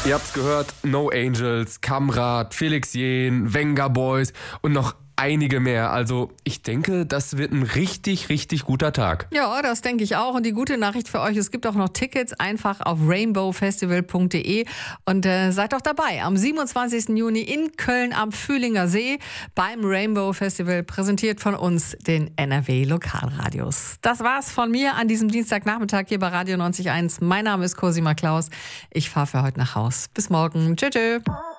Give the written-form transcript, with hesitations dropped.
Ihr habt's gehört, No Angels, Kamrat, Felix Jähn, Venga Boys und noch einige mehr. Also ich denke, das wird ein richtig, richtig guter Tag. Ja, das denke ich auch. Und die gute Nachricht für euch, es gibt auch noch Tickets, einfach auf rainbowfestival.de und seid doch dabei am 27. Juni in Köln am Fühlinger See beim Rainbow Festival, präsentiert von uns, den NRW Lokalradios. Das war's von mir an diesem Dienstagnachmittag hier bei Radio 90.1. Mein Name ist Cosima Klaus. Ich fahre für heute nach Haus. Bis morgen. Tschö, tschö.